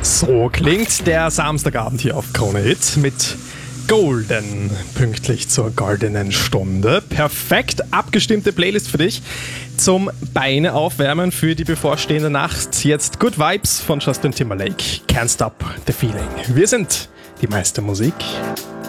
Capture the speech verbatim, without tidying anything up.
So klingt der Samstagabend hier auf Krone Hit mit Golden, pünktlich zur goldenen Stunde. Perfekt abgestimmte Playlist für dich zum Beine aufwärmen für die bevorstehende Nacht. Jetzt Good Vibes von Justin Timberlake. Can't Stop the Feeling. Wir sind die Meister Musik.